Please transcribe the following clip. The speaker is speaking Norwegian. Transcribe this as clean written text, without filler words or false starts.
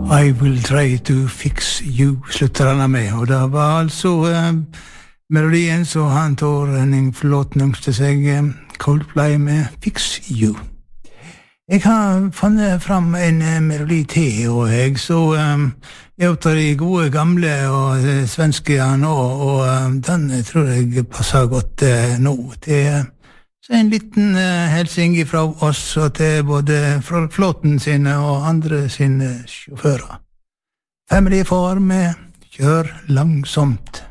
I will try to fix you, slutter han med. Og det var altså melodien så han tar en flott til seg, Coldplay med Fix You. Jeg har funnet fram en melodi til, og jeg så jeg tar de gode gamle og svenske nå, og den tror jeg passer godt nå til så en liten helsing fra oss og til både flåten sine og andre sine sjåfører. Family Farm med Kjør langsomt.